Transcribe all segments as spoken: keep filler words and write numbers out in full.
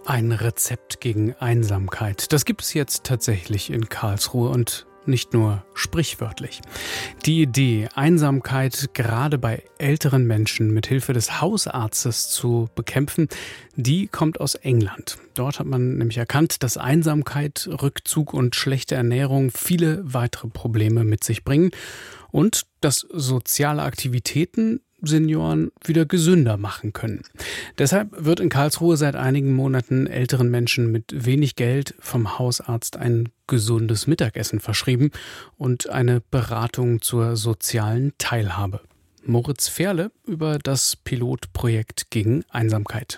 Ein Rezept gegen Einsamkeit. Das gibt es jetzt tatsächlich in Karlsruhe und nicht nur sprichwörtlich. Die Idee, Einsamkeit gerade bei älteren Menschen mit Hilfe des Hausarztes zu bekämpfen, die kommt aus England. Dort hat man nämlich erkannt, dass Einsamkeit, Rückzug und schlechte Ernährung viele weitere Probleme mit sich bringen und dass soziale Aktivitäten Senioren wieder gesünder machen können. Deshalb wird in Karlsruhe seit einigen Monaten älteren Menschen mit wenig Geld vom Hausarzt ein gesundes Mittagessen verschrieben und eine Beratung zur sozialen Teilhabe. Moritz Ferle über das Pilotprojekt gegen Einsamkeit.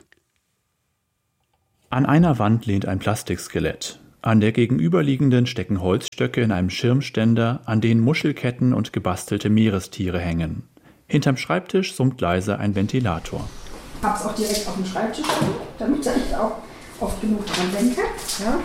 An einer Wand lehnt ein Plastikskelett. An der gegenüberliegenden stecken Holzstöcke in einem Schirmständer, an denen Muschelketten und gebastelte Meerestiere hängen. Hinterm Schreibtisch summt leise ein Ventilator. Ich habe es auch direkt auf dem Schreibtisch, damit ich auch oft genug dran denke. Ja.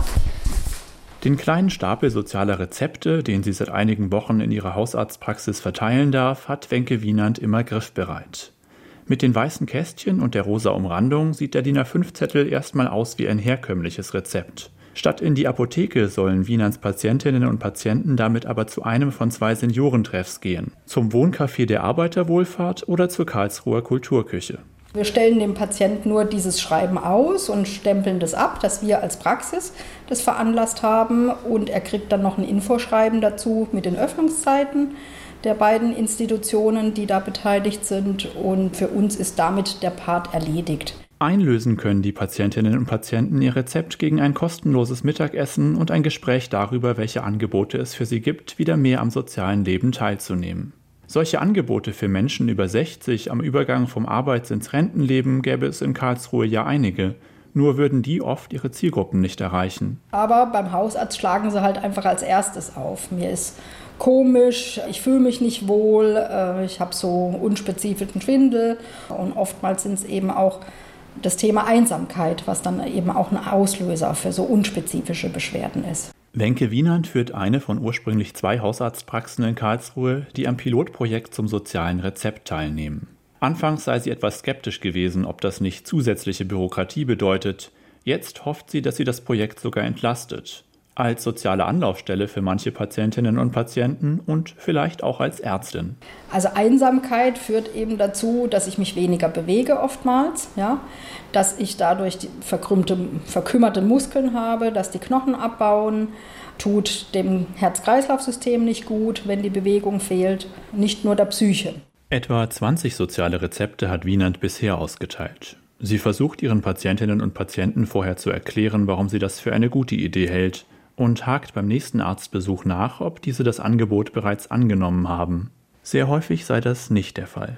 Den kleinen Stapel sozialer Rezepte, den sie seit einigen Wochen in ihrer Hausarztpraxis verteilen darf, hat Wenke Wienand immer griffbereit. Mit den weißen Kästchen und der rosa Umrandung sieht der D I N A fünf Zettel erstmal aus wie ein herkömmliches Rezept. Statt in die Apotheke sollen Wienands Patientinnen und Patienten damit aber zu einem von zwei Seniorentreffs gehen. Zum Wohncafé der Arbeiterwohlfahrt oder zur Karlsruher Kulturküche. Wir stellen dem Patienten nur dieses Schreiben aus und stempeln das ab, dass wir als Praxis das veranlasst haben. Und er kriegt dann noch ein Infoschreiben dazu mit den Öffnungszeiten der beiden Institutionen, die da beteiligt sind. Und für uns ist damit der Part erledigt. Einlösen können die Patientinnen und Patienten ihr Rezept gegen ein kostenloses Mittagessen und ein Gespräch darüber, welche Angebote es für sie gibt, wieder mehr am sozialen Leben teilzunehmen. Solche Angebote für Menschen über sechzig am Übergang vom Arbeits- ins Rentenleben gäbe es in Karlsruhe ja einige. Nur würden die oft ihre Zielgruppen nicht erreichen. Aber beim Hausarzt schlagen sie halt einfach als erstes auf. Mir ist komisch, ich fühle mich nicht wohl, ich habe so unspezifischen Schwindel und oftmals sind es eben auch das Thema Einsamkeit, was dann eben auch ein Auslöser für so unspezifische Beschwerden ist. Wenke Wienand führt eine von ursprünglich zwei Hausarztpraxen in Karlsruhe, die am Pilotprojekt zum sozialen Rezept teilnehmen. Anfangs sei sie etwas skeptisch gewesen, ob das nicht zusätzliche Bürokratie bedeutet. Jetzt hofft sie, dass sie das Projekt sogar entlastet. Als soziale Anlaufstelle für manche Patientinnen und Patienten und vielleicht auch als Ärztin. Also Einsamkeit führt eben dazu, dass ich mich weniger bewege oftmals, ja, dass ich dadurch die verkrümmte, verkümmerte Muskeln habe, dass die Knochen abbauen, tut dem Herz-Kreislauf-System nicht gut, wenn die Bewegung fehlt, nicht nur der Psyche. Etwa zwanzig soziale Rezepte hat Wienand bisher ausgeteilt. Sie versucht ihren Patientinnen und Patienten vorher zu erklären, warum sie das für eine gute Idee hält, und hakt beim nächsten Arztbesuch nach, ob diese das Angebot bereits angenommen haben. Sehr häufig sei das nicht der Fall.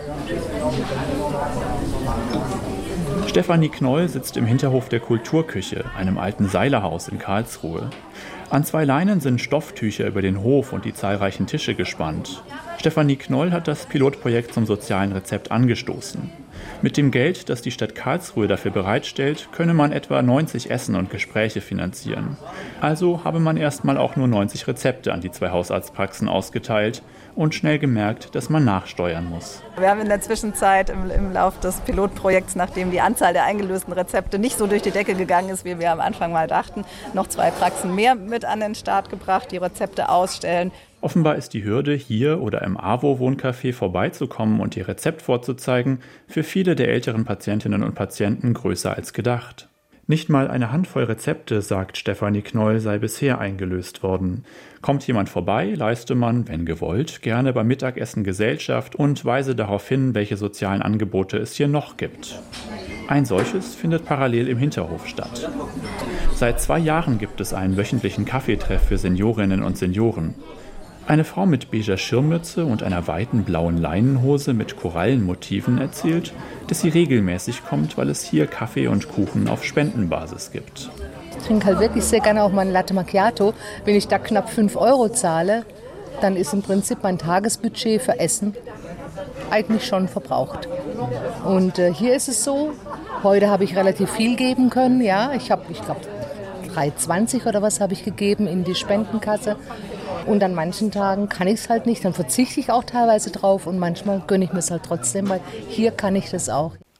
Stefanie Knoll sitzt im Hinterhof der Kulturküche, einem alten Seilerhaus in Karlsruhe. An zwei Leinen sind Stofftücher über den Hof und die zahlreichen Tische gespannt. Stefanie Knoll hat das Pilotprojekt zum sozialen Rezept angestoßen. Mit dem Geld, das die Stadt Karlsruhe dafür bereitstellt, könne man etwa neunzig Essen und Gespräche finanzieren. Also habe man erstmal auch nur neunzig Rezepte an die zwei Hausarztpraxen ausgeteilt und schnell gemerkt, dass man nachsteuern muss. Wir haben in der Zwischenzeit im, im Lauf des Pilotprojekts, nachdem die Anzahl der eingelösten Rezepte nicht so durch die Decke gegangen ist, wie wir am Anfang mal dachten, noch zwei Praxen mehr mit an den Start gebracht, die Rezepte ausstellen. Offenbar ist die Hürde, hier oder im AWO-Wohncafé vorbeizukommen und ihr Rezept vorzuzeigen, für viele der älteren Patientinnen und Patienten größer als gedacht. Nicht mal eine Handvoll Rezepte, sagt Stefanie Knoll, sei bisher eingelöst worden. Kommt jemand vorbei, leiste man, wenn gewollt, gerne beim Mittagessen Gesellschaft und weise darauf hin, welche sozialen Angebote es hier noch gibt. Ein solches findet parallel im Hinterhof statt. Seit zwei Jahren gibt es einen wöchentlichen Kaffeetreff für Seniorinnen und Senioren. Eine Frau mit beiger Schirmmütze und einer weiten blauen Leinenhose mit Korallenmotiven erzählt, dass sie regelmäßig kommt, weil es hier Kaffee und Kuchen auf Spendenbasis gibt. Ich trinke halt wirklich sehr gerne auch mal ein Latte Macchiato. Wenn ich da knapp fünf Euro zahle, dann ist im Prinzip mein Tagesbudget für Essen eigentlich schon verbraucht. Und äh, hier ist es so, heute habe ich relativ viel geben können. Ja, ich habe, ich glaube, drei zwanzig oder was habe ich gegeben in die Spendenkasse. Und an manchen Tagen kann ich es halt nicht, dann verzichte ich auch teilweise drauf und manchmal gönne ich mir es halt trotzdem, weil hier kann ich das auch.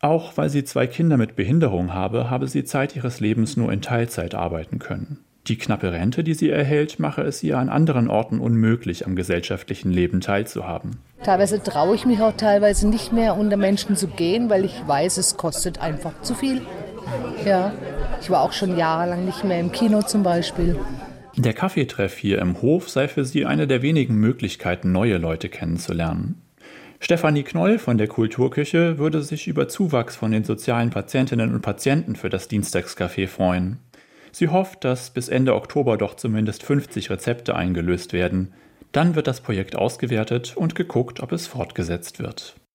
Auch weil sie zwei Kinder mit Behinderung habe, habe sie Zeit ihres Lebens nur in Teilzeit arbeiten können. Die knappe Rente, die sie erhält, mache es ihr an anderen Orten unmöglich, am gesellschaftlichen Leben teilzuhaben. Teilweise traue ich mich auch teilweise nicht mehr, unter Menschen zu gehen, weil ich weiß, es kostet einfach zu viel. Ja, ich war auch schon jahrelang nicht mehr im Kino zum Beispiel. Der Kaffeetreff hier im Hof sei für sie eine der wenigen Möglichkeiten, neue Leute kennenzulernen. Stefanie Knoll von der Kulturküche würde sich über Zuwachs von den sozialen Patientinnen und Patienten für das Dienstagscafé freuen. Sie hofft, dass bis Ende Oktober doch zumindest fünfzig Rezepte eingelöst werden. Dann wird das Projekt ausgewertet und geguckt, ob es fortgesetzt wird.